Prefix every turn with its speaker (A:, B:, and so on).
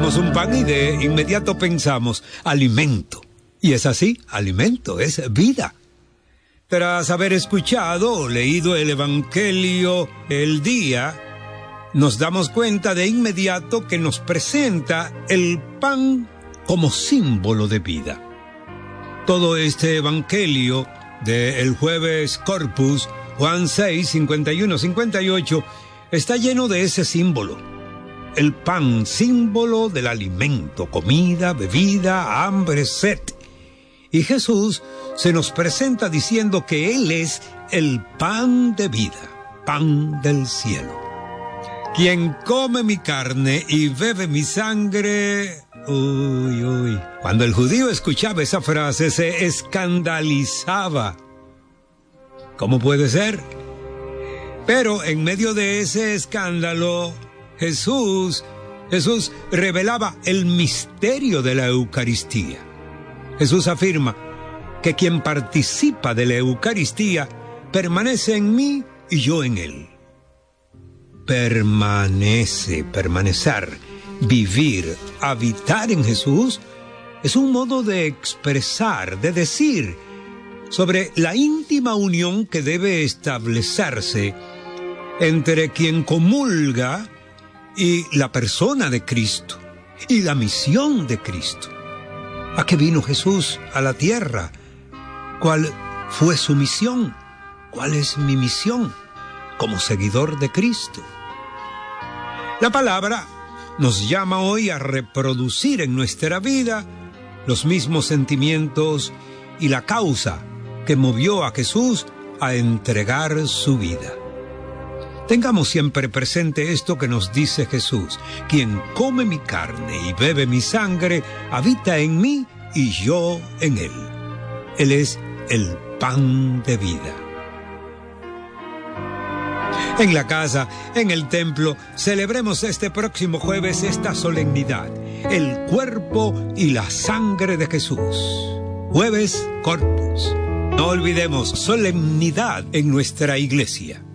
A: vemos un pan y de inmediato pensamos, alimento. Y es así, alimento, es vida. Tras haber escuchado o leído el Evangelio el día, nos damos cuenta de inmediato que nos presenta el pan como símbolo de vida. Todo este Evangelio del jueves Corpus, Juan 6, 51, 58, está lleno de ese símbolo. El pan, símbolo del alimento, comida, bebida, hambre, sed. Y Jesús se nos presenta diciendo que Él es el pan de vida, pan del cielo. Quien come mi carne y bebe mi sangre... Cuando el judío escuchaba esa frase se escandalizaba. ¿Cómo puede ser? Pero en medio de ese escándalo, Jesús revelaba el misterio de la Eucaristía. Jesús afirma que quien participa de la Eucaristía permanece en mí y yo en él. Permanecer, vivir, habitar en Jesús es un modo de expresar, de decir sobre la íntima unión que debe establecerse entre quien comulga y la persona de Cristo y la misión de Cristo. ¿A qué vino Jesús a la tierra? ¿Cuál fue su misión? ¿Cuál es mi misión como seguidor de Cristo? La palabra nos llama hoy a reproducir en nuestra vida los mismos sentimientos y la causa que movió a Jesús a entregar su vida. Tengamos siempre presente esto que nos dice Jesús: quien come mi carne y bebe mi sangre, habita en mí y yo en él. Él es el pan de vida. En la casa, en el templo, celebremos este próximo jueves esta solemnidad, el cuerpo y la sangre de Jesús. Jueves Corpus. No olvidemos, solemnidad en nuestra iglesia.